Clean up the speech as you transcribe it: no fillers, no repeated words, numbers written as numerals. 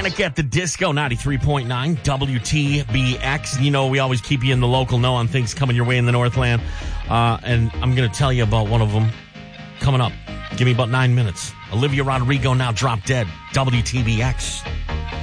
Panic at the Disco, 93.9 WTBX. You know, we always keep you in the local know on things coming your way in the Northland. And I'm going to tell you about one of them coming up. Give me about 9 minutes. Olivia Rodrigo, Now Drop Dead, WTBX.